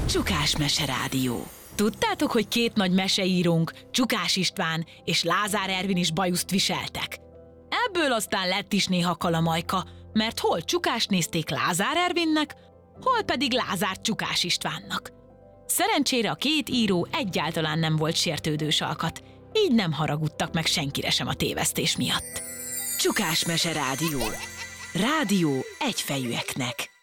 Csukás Mese Rádió. Tudtátok, hogy két nagy meseírónk, Csukás István és Lázár Ervin is bajuszt viseltek? Ebből aztán lett is néha kalamajka, mert hol Csukást nézték Lázár Ervinnek, hol pedig Lázárt Csukás Istvánnak. Szerencsére a két író egyáltalán nem volt sértődős alkat, így nem haragudtak meg senkire sem a tévesztés miatt. Csukás Mese Rádió. Rádió egyfejűeknek.